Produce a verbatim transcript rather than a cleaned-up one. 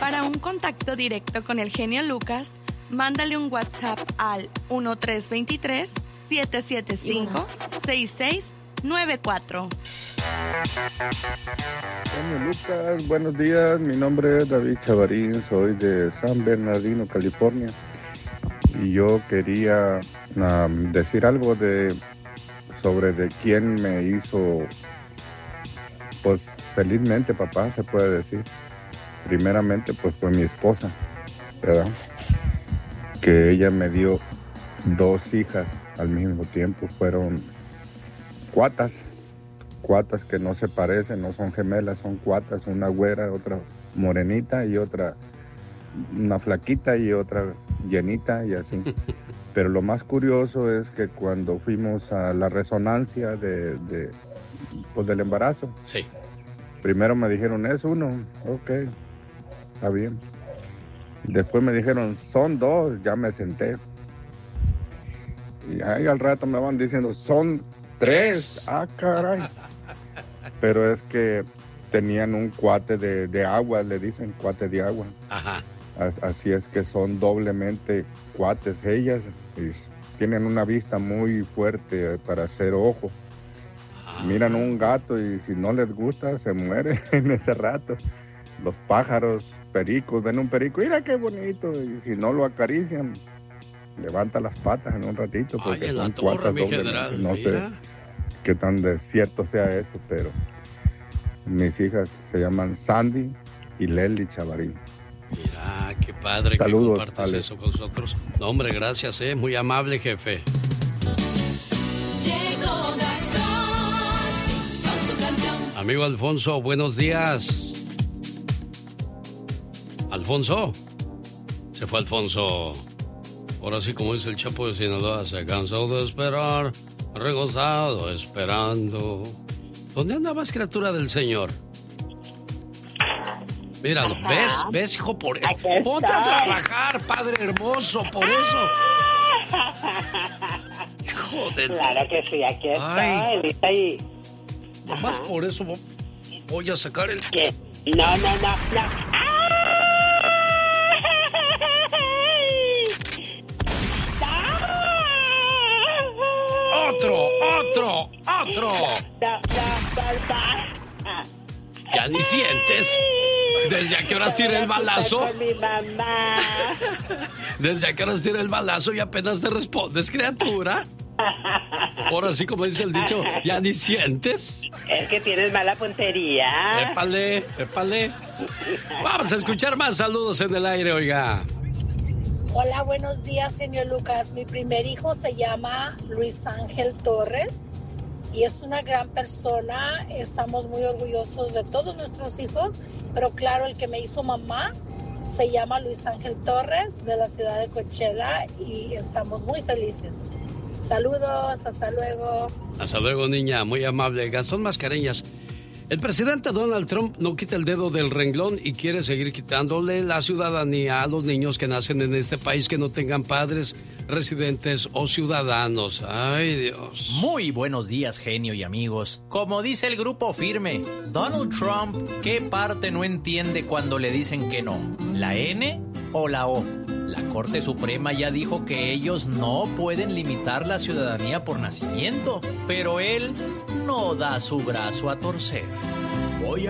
Para un contacto directo con el genio Lucas, mándale un WhatsApp al uno tres dos tres, siete siete cinco, seis seis nueve cuatro. Genio Lucas, buenos días. Mi nombre es David Chavarín, soy de San Bernardino, California. Y yo quería um, decir algo de sobre de quién me hizo, pues felizmente papá, se puede decir. Primeramente, pues fue mi esposa, ¿verdad? Que ella me dio dos hijas al mismo tiempo. Fueron cuatas, cuatas que no se parecen, no son gemelas, son cuatas. Una güera, otra morenita y otra, una flaquita y otra llenita y así. Pero lo más curioso es que cuando fuimos a la resonancia de, de, pues del embarazo, sí. Primero me dijeron, es uno, ok, está bien. Después me dijeron, son dos, ya me senté. Y ahí al rato me van diciendo, son tres, ah, caray. Pero es que tenían un cuate de, de agua, le dicen cuate de agua. Ajá. Así es que son doblemente cuates ellas. Y tienen una vista muy fuerte para hacer ojo. Miran un gato y si no les gusta, se muere en ese rato. Los pájaros, pericos, ven un perico, mira qué bonito. Y si no lo acarician, levanta las patas en un ratito porque Ay, son torre, cuatas doblemente. general, No mira. sé qué tan de cierto sea eso, pero mis hijas se llaman Sandy y Lely Chavarín. Mira, qué padre. Saludos, que compartas Alex. eso con nosotros. No, hombre, gracias, eh. Muy amable, jefe. Llegó Gastón con su canción. Amigo Alfonso, buenos días. Alfonso. Se fue Alfonso. Ahora sí, como dice el Chapo de Sinaloa, se cansó de esperar, regozado esperando. ¿Dónde andabas, criatura del Señor? Míralo, Ajá. ¿ves? ¿Ves, hijo? Por Aquí Ponte a estoy. trabajar, padre hermoso, por eso. Hijo de... Claro que sí, aquí Ay. estoy, dice ahí. Nomás Ajá. por eso vo- voy a sacar el... ¿Qué? No, no, no, no. ¡Ay! ¡Otro, otro, otro! No, no, no, no. ¿Ya ni sientes? ¿Desde a qué horas tiré el balazo? Con mi mamá. ¿Desde a qué horas tiré el balazo y apenas te respondes, criatura? Ahora sí, como dice el dicho, ¿ya ni sientes? Es que tienes mala puntería. Épale, épale. Vamos a escuchar más saludos en el aire, oiga. Hola, buenos días, genio Lucas. Mi primer hijo se llama Luis Ángel Torres y es una gran persona. Estamos muy orgullosos de todos nuestros hijos, pero claro, el que me hizo mamá se llama Luis Ángel Torres, de la ciudad de Coachella, y estamos muy felices. Saludos, hasta luego. Hasta luego, niña, muy amable. Gastón Mascareñas. El presidente Donald Trump no quita el dedo del renglón y quiere seguir quitándole la ciudadanía a los niños que nacen en este país que no tengan padres, residentes o ciudadanos. Ay, Dios. Muy buenos días, genio y amigos. Como dice el grupo Firme, Donald Trump, ¿qué parte no entiende cuando le dicen que no? ¿La N o la O? La Corte Suprema ya dijo que ellos no pueden limitar la ciudadanía por nacimiento, pero él no da su brazo a torcer. Voy a